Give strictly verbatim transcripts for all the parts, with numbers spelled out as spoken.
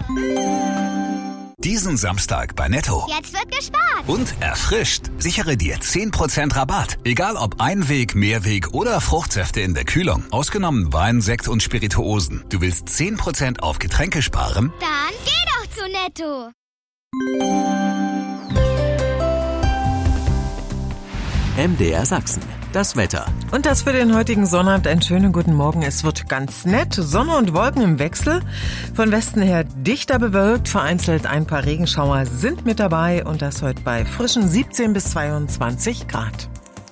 Diesen Samstag bei Netto. Jetzt wird gespart. Und erfrischt. Sichere dir zehn Prozent Rabatt. Egal ob Einweg, Mehrweg oder Fruchtsäfte in der Kühlung. Ausgenommen Wein, Sekt und Spirituosen. Du willst zehn Prozent auf Getränke sparen? Dann geh doch zu Netto. M D R Sachsen. Das Wetter. Und das für den heutigen Sonnabend. Einen schönen guten Morgen. Es wird ganz nett. Sonne und Wolken im Wechsel. Von Westen her dichter bewölkt. Vereinzelt ein paar Regenschauer sind mit dabei. Und das heute bei frischen siebzehn bis zweiundzwanzig Grad.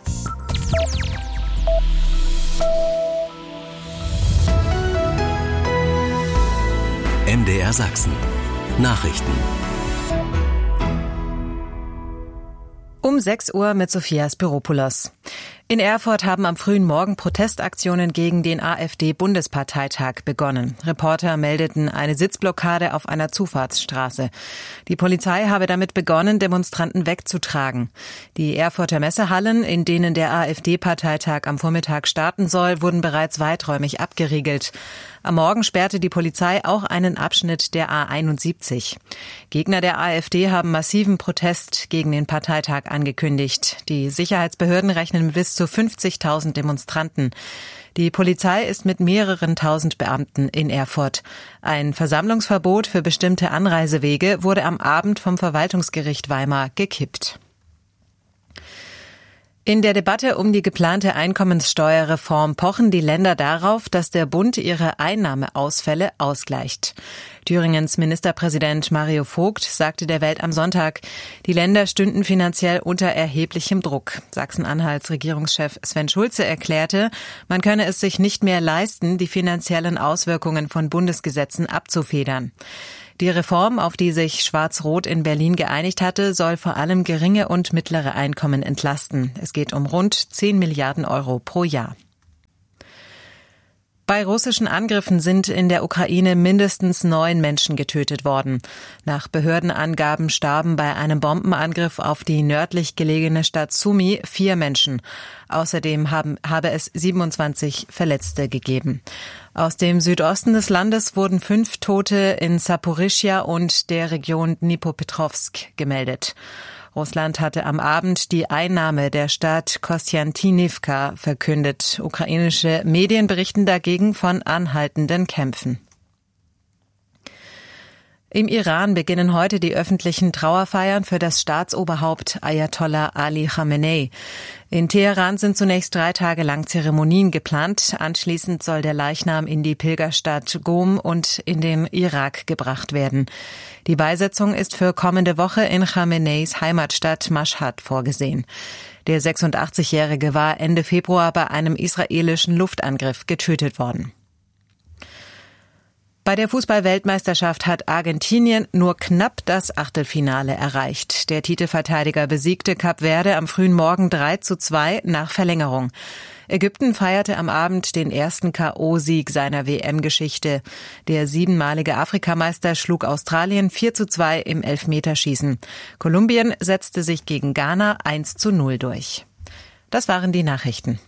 M D R Sachsen. Nachrichten. Um sechs Uhr mit Sophia Spiropoulos. In Erfurt haben am frühen Morgen Protestaktionen gegen den AfD-Bundesparteitag begonnen. Reporter meldeten eine Sitzblockade auf einer Zufahrtsstraße. Die Polizei habe damit begonnen, Demonstranten wegzutragen. Die Erfurter Messehallen, in denen der AfD-Parteitag am Vormittag starten soll, wurden bereits weiträumig abgeriegelt. Am Morgen sperrte die Polizei auch einen Abschnitt der A einundsiebzig. Gegner der AfD haben massiven Protest gegen den Parteitag angekündigt. Die Sicherheitsbehörden rechnen mit bis zu fünfzigtausend Demonstranten. Die Polizei ist mit mehreren tausend Beamten in Erfurt. Ein Versammlungsverbot für bestimmte Anreisewege wurde am Abend vom Verwaltungsgericht Weimar gekippt. In der Debatte um die geplante Einkommenssteuerreform pochen die Länder darauf, dass der Bund ihre Einnahmeausfälle ausgleicht. Thüringens Ministerpräsident Mario Vogt sagte der Welt am Sonntag, die Länder stünden finanziell unter erheblichem Druck. Sachsen-Anhalts Regierungschef Sven Schulze erklärte, man könne es sich nicht mehr leisten, die finanziellen Auswirkungen von Bundesgesetzen abzufedern. Die Reform, auf die sich Schwarz-Rot in Berlin geeinigt hatte, soll vor allem geringe und mittlere Einkommen entlasten. Es geht um rund zehn Milliarden Euro pro Jahr. Bei russischen Angriffen sind in der Ukraine mindestens neun Menschen getötet worden. Nach Behördenangaben starben bei einem Bombenangriff auf die nördlich gelegene Stadt Sumy vier Menschen. Außerdem haben, habe es siebenundzwanzig Verletzte gegeben. Aus dem Südosten des Landes wurden fünf Tote in Saporischschja und der Region Dnipropetrovsk gemeldet. Russland hatte am Abend die Einnahme der Stadt Kostjantinivka verkündet. Ukrainische Medien berichten dagegen von anhaltenden Kämpfen. Im Iran beginnen heute die öffentlichen Trauerfeiern für das Staatsoberhaupt Ayatollah Ali Khamenei. In Teheran sind zunächst drei Tage lang Zeremonien geplant. Anschließend soll der Leichnam in die Pilgerstadt Qom und in den Irak gebracht werden. Die Beisetzung ist für kommende Woche in Khameneis Heimatstadt Mashhad vorgesehen. Der sechsundachtzigjährige war Ende Februar bei einem israelischen Luftangriff getötet worden. Bei der Fußball-Weltmeisterschaft hat Argentinien nur knapp das Achtelfinale erreicht. Der Titelverteidiger besiegte Kap Verde am frühen Morgen drei zu zwei nach Verlängerung. Ägypten feierte am Abend den ersten K O-Sieg seiner W M-Geschichte. Der siebenmalige Afrikameister schlug Australien vier zu zwei im Elfmeterschießen. Kolumbien setzte sich gegen Ghana eins zu null durch. Das waren die Nachrichten.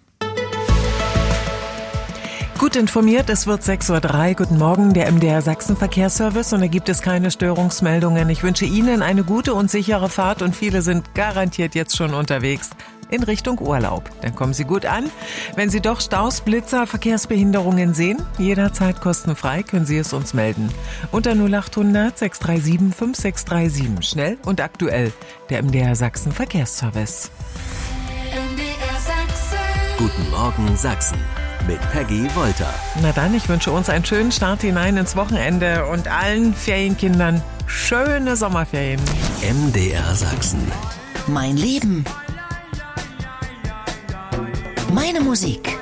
Gut informiert, es wird sechs Uhr drei. Guten Morgen, der M D R Sachsen Verkehrsservice, und da gibt es keine Störungsmeldungen. Ich wünsche Ihnen eine gute und sichere Fahrt, und viele sind garantiert jetzt schon unterwegs in Richtung Urlaub. Dann kommen Sie gut an. Wenn Sie doch Staus, Blitzer, Verkehrsbehinderungen sehen, jederzeit kostenfrei können Sie es uns melden. Unter null acht hundert sechs drei sieben fünf sechs drei sieben. Schnell und aktuell, der M D R Sachsen Verkehrsservice. M D R Sachsen. Guten Morgen Sachsen. Mit Peggy Wolter. Na dann, ich wünsche uns einen schönen Start hinein ins Wochenende und allen Ferienkindern schöne Sommerferien. M D R Sachsen. Mein Leben. Meine Musik.